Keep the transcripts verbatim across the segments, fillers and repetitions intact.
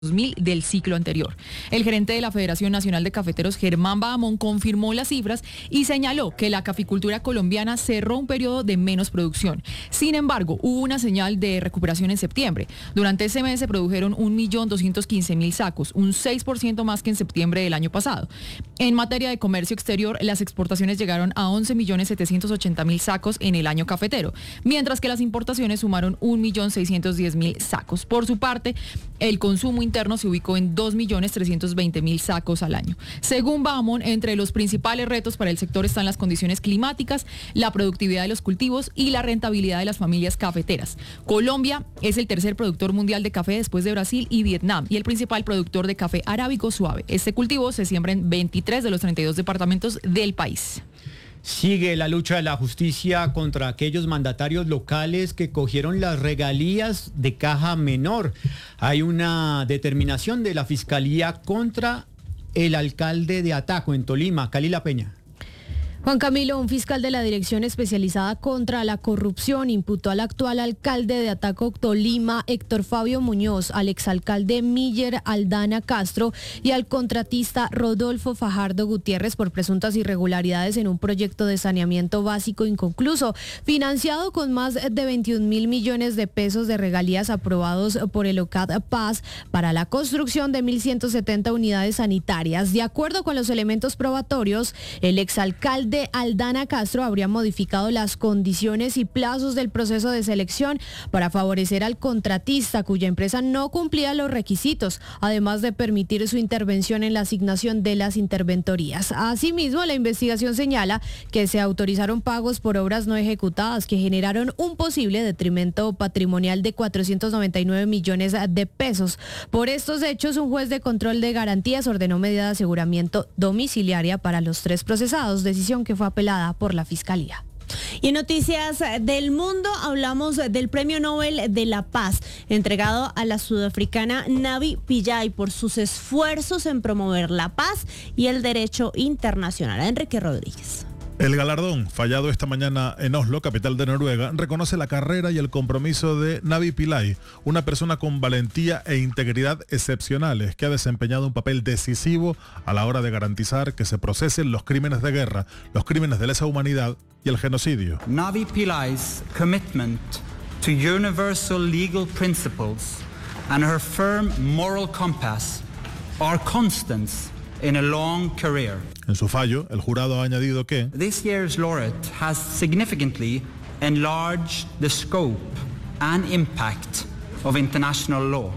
dos mil del ciclo anterior. El gerente de la Federación Nacional de Cafeteros, Germán Bahamón, confirmó las cifras y señaló que la caficultura colombiana cerró un periodo de menos producción. Sin embargo, hubo una señal de recuperación en septiembre. Durante ese mes se produjeron un millón doscientos quince mil sacos, un seis por ciento más que en septiembre del año pasado. En materia de comercio exterior, las exportaciones llegaron a once millones setecientos ochenta mil sacos en el año cafetero, mientras que las importaciones sumaron un millón seiscientos diez mil sacos. Por su parte, el consumo interno se ubicó en dos millones trescientos veinte mil sacos al año. Según Bahamón, entre los principales retos para el sector están las condiciones climáticas, la productividad de los cultivos y la rentabilidad de las familias cafeteras. Colombia es el tercer productor mundial de café después de Brasil y Vietnam y el principal productor de café arábico suave. Este cultivo se siembra en veintitrés de los treinta y dos departamentos del país. Sigue la lucha de la justicia contra aquellos mandatarios locales que cogieron las regalías de caja menor. Hay una determinación de la Fiscalía contra el alcalde de Ataco en Tolima, Calila Peña. Juan Camilo, un fiscal de la Dirección Especializada contra la Corrupción, imputó al actual alcalde de Ataco, Tolima, Héctor Fabio Muñoz, al exalcalde Miller Aldana Castro y al contratista Rodolfo Fajardo Gutiérrez por presuntas irregularidades en un proyecto de saneamiento básico inconcluso, financiado con más de veintiún mil millones de pesos de regalías aprobados por el OCAD Paz para la construcción de mil ciento setenta unidades sanitarias. De acuerdo con los elementos probatorios, el exalcalde de Aldana Castro habría modificado las condiciones y plazos del proceso de selección para favorecer al contratista cuya empresa no cumplía los requisitos, además de permitir su intervención en la asignación de las interventorías. Asimismo, la investigación señala que se autorizaron pagos por obras no ejecutadas que generaron un posible detrimento patrimonial de cuatrocientos noventa y nueve millones de pesos. Por estos hechos, un juez de control de garantías ordenó medida de aseguramiento domiciliaria para los tres procesados, decisión que fue apelada por la Fiscalía. Y en noticias del mundo hablamos del Premio Nobel de la Paz, entregado a la sudafricana Navi Pillay por sus esfuerzos en promover la paz y el derecho internacional. Enrique Rodríguez. El galardón, fallado esta mañana en Oslo, capital de Noruega, reconoce la carrera y el compromiso de Navi Pillay, una persona con valentía e integridad excepcionales que ha desempeñado un papel decisivo a la hora de garantizar que se procesen los crímenes de guerra, los crímenes de lesa humanidad y el genocidio. Navi Pillay's commitment to universal legal principles and her firm moral compass are constants in a long career. En su fallo, el jurado ha añadido que This year's laureate has significantly enlarged the scope and impact of international law.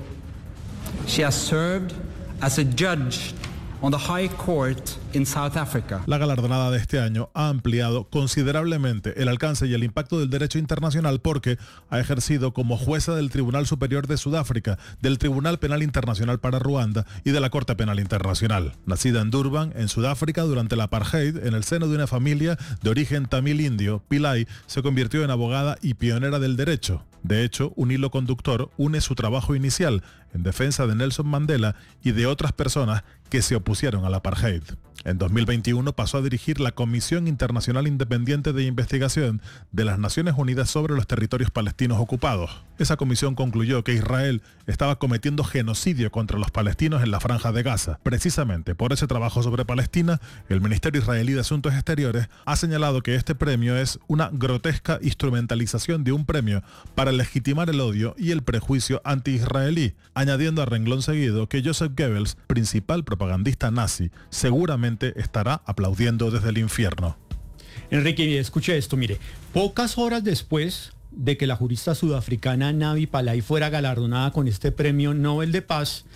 She has served as a judge on the High Court in South Africa. La galardonada de este año ha ampliado considerablemente el alcance y el impacto del derecho internacional porque ha ejercido como jueza del Tribunal Superior de Sudáfrica, del Tribunal Penal Internacional para Ruanda y de la Corte Penal Internacional. Nacida en Durban, en Sudáfrica, durante la apartheid, en el seno de una familia de origen tamil indio, Pillay se convirtió en abogada y pionera del derecho. De hecho, un hilo conductor une su trabajo inicial en defensa de Nelson Mandela y de otras personas que se opusieron al apartheid. En dos mil veintiuno pasó a dirigir la Comisión Internacional Independiente de Investigación de las Naciones Unidas sobre los territorios palestinos ocupados. Esa comisión concluyó que Israel estaba cometiendo genocidio contra los palestinos en la Franja de Gaza. Precisamente por ese trabajo sobre Palestina, el Ministerio Israelí de Asuntos Exteriores ha señalado que este premio es una grotesca instrumentalización de un premio para legitimar el odio y el prejuicio anti-israelí, añadiendo a renglón seguido que Joseph Goebbels, principal propagandista nazi, seguramente estará aplaudiendo desde el infierno. Enrique, escuche esto, mire, pocas horas después de que la jurista sudafricana Navi Pillay fuera galardonada con este Premio Nobel de Paz,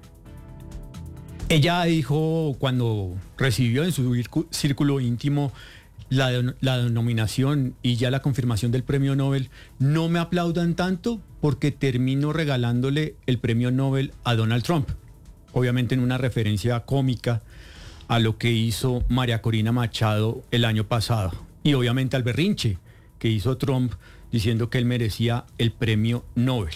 ella dijo cuando recibió en su círculo íntimo la, la denominación y ya la confirmación del Premio Nobel, no me aplaudan tanto porque termino regalándole el Premio Nobel a Donald Trump, obviamente en una referencia cómica a lo que hizo María Corina Machado el año pasado y obviamente al berrinche que hizo Trump diciendo que él merecía el premio Nobel.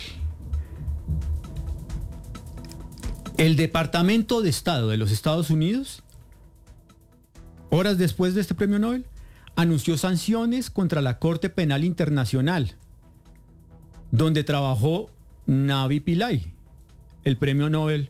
El Departamento de Estado de los Estados Unidos, horas después de este premio Nobel, anunció sanciones contra la Corte Penal Internacional, donde trabajó Navi Pillay. el premio Nobel